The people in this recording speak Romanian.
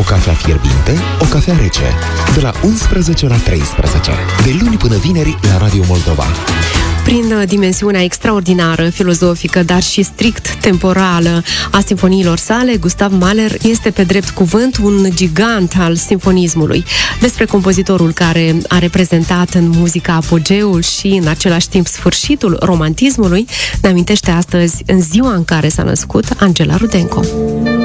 cafea fierbinte, o cafea rece. De la 11 la 13. De luni până vineri la Radio Moldova. Prin dimensiunea extraordinară, filozofică, dar și strict temporală a simfoniilor sale, Gustav Mahler este pe drept cuvânt un gigant al simfonismului. Despre compozitorul care a reprezentat în muzica apogeul și în același timp sfârșitul romantismului, ne amintește astăzi, în ziua în care s-a născut, Angela Rudenko.